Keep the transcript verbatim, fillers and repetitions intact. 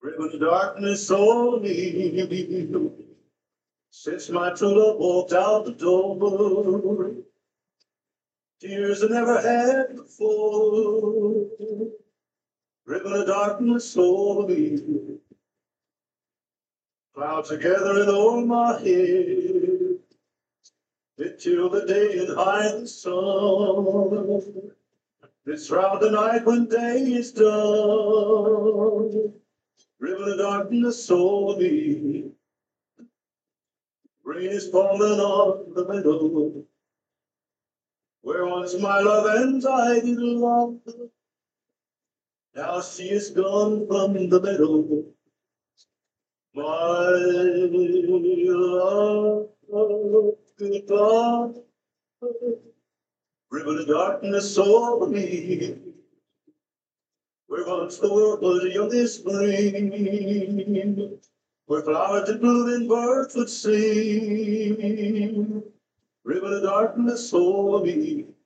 Ribbon of darkness over me, since my true love walked out the door. Tears I never had before. Ribbon of darkness over me, clouds are gathering over my head, lit till the day and hide the sun. It's round the night when day is done. Ribbon of darkness over me, rain is falling on the meadow, where once my love and I did love. Now she is gone from the meadow, my love, goodbye. Ribbon of darkness over me, where once the world was young as spring, where flowers that bloom and birds would sing. Ribbon of darkness over me,